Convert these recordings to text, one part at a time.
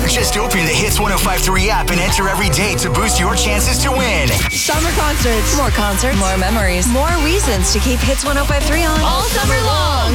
Just open the Hits 105.3 app and enter every day to boost your chances to win. Summer concerts. More concerts. More memories. More reasons to keep Hits 105.3 on. All summer long.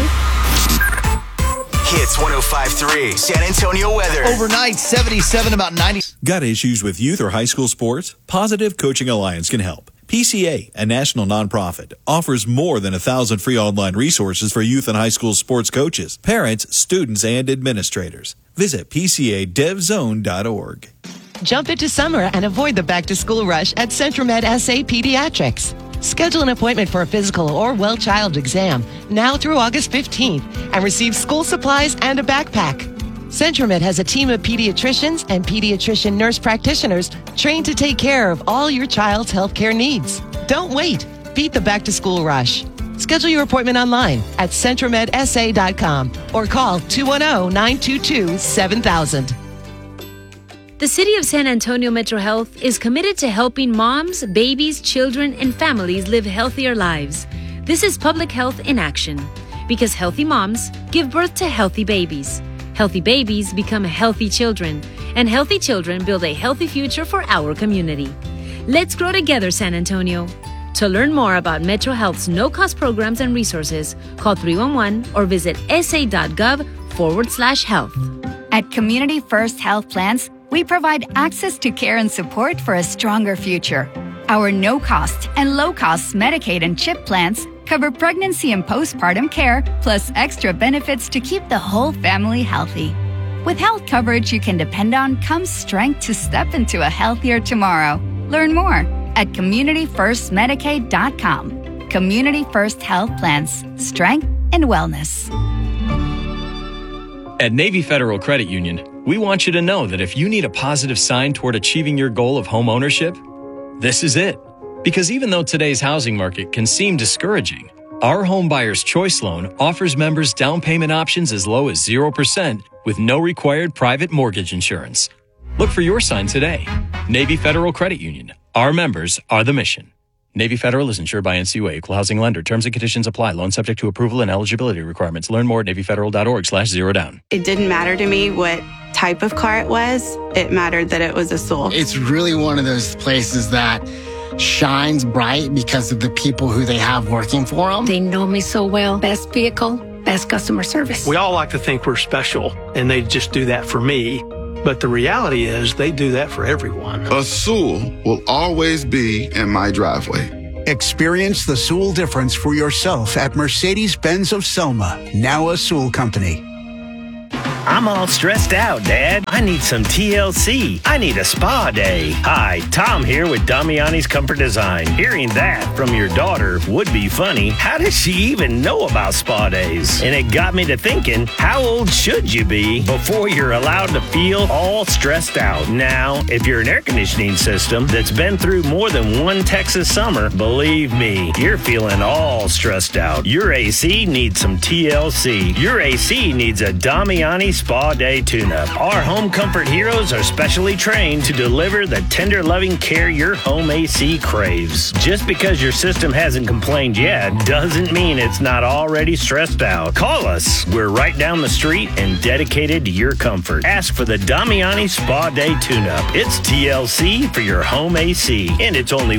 Hits 105.3, San Antonio weather. Overnight, 77, about 90. Got issues with youth or high school sports? Positive Coaching Alliance can help. PCA, a national nonprofit, offers more than 1,000 free online resources for youth and high school sports coaches, parents, students, and administrators. Visit PCADevZone.org. Jump into summer and avoid the back-to-school rush at Centromed SA Pediatrics. Schedule an appointment for a physical or well-child exam now through August 15th and receive school supplies and a backpack. Centromed has a team of pediatricians and pediatrician nurse practitioners trained to take care of all your child's healthcare needs. Don't wait. Beat the back-to-school rush. Schedule your appointment online at CentroMedSA.com or call 210-922-7000. The City of San Antonio Metro Health is committed to helping moms, babies, children, and families live healthier lives. This is public health in action. Because healthy moms give birth to healthy babies. Healthy babies become healthy children, and healthy children build a healthy future for our community. Let's grow together, San Antonio. To learn more about Metro Health's no-cost programs and resources, call 311 or visit sa.gov/health. At Community First Health Plans, we provide access to care and support for a stronger future. Our no-cost and low-cost Medicaid and CHIP plans cover pregnancy and postpartum care, plus extra benefits to keep the whole family healthy. With health coverage you can depend on comes strength to step into a healthier tomorrow. Learn more at CommunityFirstMedicaid.com. Community First Health Plans. Strength and wellness. At Navy Federal Credit Union, we want you to know that if you need a positive sign toward achieving your goal of home ownership, this is it. Because even though today's housing market can seem discouraging, our Home Buyer's Choice Loan offers members down payment options as low as 0% with no required private mortgage insurance. Look for your sign today. Navy Federal Credit Union. Our members are the mission. Navy Federal is insured by NCUA, Equal Housing Lender. Terms and conditions apply. Loan subject to approval and eligibility requirements. Learn more at NavyFederal.org/zerodown. It didn't matter to me what type of car it was. It mattered that it was a Sewell. It's really one of those places that shines bright because of the people who they have working for them. They know me so well. Best vehicle, best customer service. We all like to think we're special, and they just do that for me. But the reality is they do that for everyone. A Sewell will always be in my driveway. Experience the Sewell difference for yourself at Mercedes-Benz of Selma, now a Sewell company. I'm all stressed out, Dad. I need some TLC. I need a spa day. Hi, Tom here with Damiani's Comfort Design. Hearing that from your daughter would be funny. How does she even know about spa days? And it got me to thinking, how old should you be before you're allowed to feel all stressed out? Now, if you're an air conditioning system that's been through more than one Texas summer, believe me, you're feeling all stressed out. Your AC needs some TLC. Your AC needs a Damiani Spa Day Tune-Up. Our home comfort heroes are specially trained to deliver the tender, loving care your home AC craves. Just because your system hasn't complained yet doesn't mean it's not already stressed out. Call us. We're right down the street and dedicated to your comfort. Ask for the Damiani Spa Day Tune-Up. It's TLC for your home AC, and it's only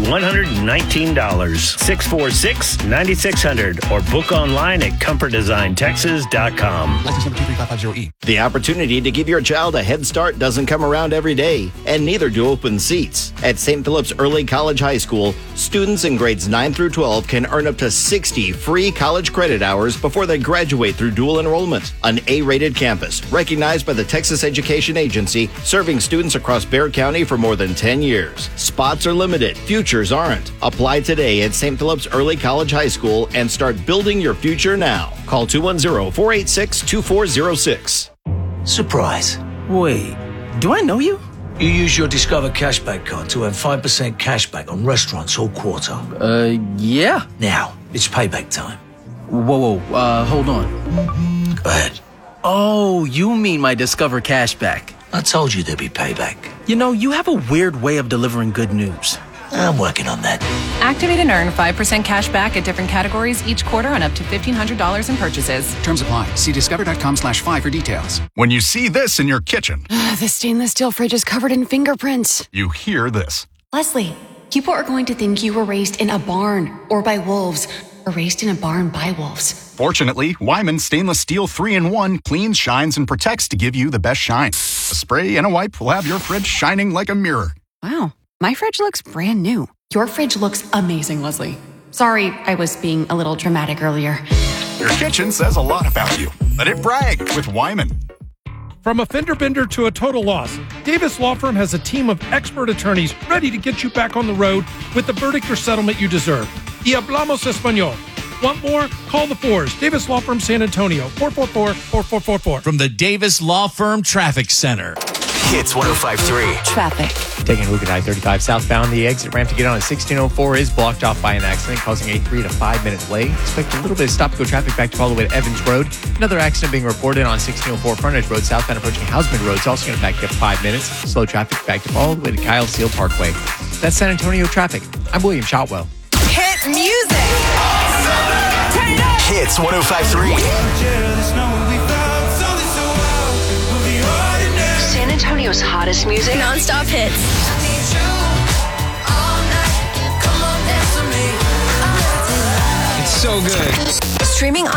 $119. 646-9600 or book online at ComfortDesignTexas.com. License number 23550E. The opportunity to give your child a head start doesn't come around every day, and neither do open seats. At St. Philip's Early College High School, students in grades 9 through 12 can earn up to 60 free college credit hours before they graduate through dual enrollment. An A-rated campus, recognized by the Texas Education Agency, serving students across Bexar County for more than 10 years. Spots are limited, futures aren't. Apply today at St. Philip's Early College High School and start building your future now. Call 210-486-2406. Surprise. Wait, do I know you? You use your Discover Cashback card to earn 5% cashback on restaurants all quarter. Yeah. Now, it's payback time. Whoa, hold on. Go ahead. Oh, you mean my Discover Cashback. I told you there'd be payback. You know, you have a weird way of delivering good news. I'm working on that. Activate and earn 5% cash back at different categories each quarter on up to $1,500 in purchases. Terms apply. See discover.com/5 for details. When you see this in your kitchen, The stainless steel fridge is covered in fingerprints. you hear this. Leslie, people are going to think you were raised in a barn or by wolves or raised in a barn by wolves. Fortunately, Wyman Stainless Steel 3-in-1 cleans, shines, and protects to give you the best shine. A spray and a wipe will have your fridge shining like a mirror. Wow, my fridge looks brand new. Your fridge looks amazing, Leslie. Sorry, I was being a little dramatic earlier. Your kitchen says a lot about you. Let it brag with Wyman. From a fender bender to a total loss, Davis Law Firm has a team of expert attorneys ready to get you back on the road with the verdict or settlement you deserve. Y hablamos español. Want more? Call the Fours. Davis Law Firm, San Antonio, 444-4444. From the Davis Law Firm Traffic Center. Hits 105.3. Traffic. Taking a look at I-35 southbound, the exit ramp to get on at 1604 is blocked off by an accident, causing a 3 to 5 minute delay. Expect a little bit of stop-go traffic back to all the way to Evans Road. Another accident being reported on 1604 Frontage Road, southbound approaching Houseman Road. It's also going to back you up 5 minutes. Slow traffic back up all the way to Kyle Seal Parkway. That's San Antonio traffic. I'm William Shotwell. Hit music. Hits 105.3. San Antonio's hottest music. Non-stop hits. It's so good. Streaming on